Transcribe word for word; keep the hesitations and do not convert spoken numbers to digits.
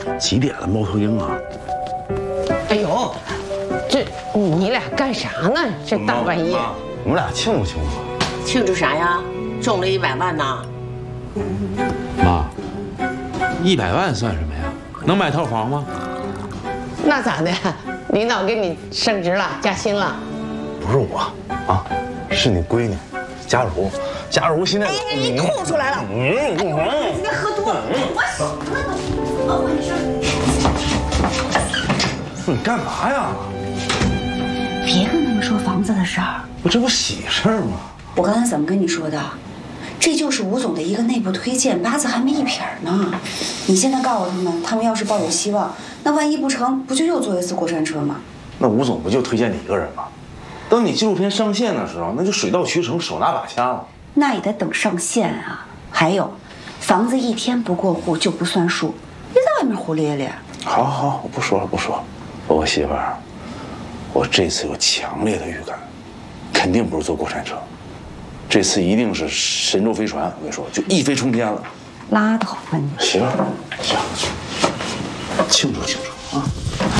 几点了，猫头鹰啊？ 哎呦，这你俩干啥呢？这大半夜， 我们俩庆祝庆祝。 庆祝啥呀？中了一百万呢？ 妈，一百万算什么呀？能买套房吗？ 那咋的？领导给你升职了，加薪了？ 不是我啊，是你闺女，佳茹。佳茹现在， 哎，你吐出来了！嗯，你今天喝多了，我醒了都，怎么回事？ 你干嘛呀？ 别跟他们说房子的事儿， 不，这不喜事儿吗？ 我刚才怎么跟你说的？这就是吴总的一个内部推荐，八字还没一撇呢。你现在告诉他们，他们要是抱有希望，那万一不成，不就又坐一次过山车吗？ 那吴总不就推荐你一个人吗？等你纪录片上线的时候，那就水到渠成，手拿把掐了。 那也得等上线啊！还有，房子一天不过户就不算数，别在外面胡咧咧。 好好好，我不说了，不说了。我媳妇儿，我这次有强烈的预感，肯定不是坐过山车，这次一定是神舟飞船。我跟你说，就一飞冲天了。 拉倒吧你！ 媳妇儿，行，庆祝庆祝啊！